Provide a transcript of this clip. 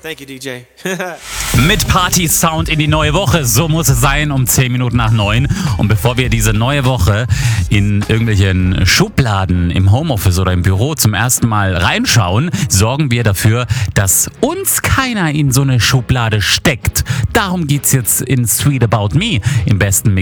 Thank you, DJ. Mit Party-Sound in die neue Woche. So muss es sein um 10 Minuten nach 9. Und bevor wir diese neue Woche in irgendwelchen Schubladen im Homeoffice oder im Büro zum ersten Mal reinschauen, sorgen wir dafür, dass uns keiner in so eine Schublade steckt. Darum geht's jetzt in Sweet About Me im besten Mix.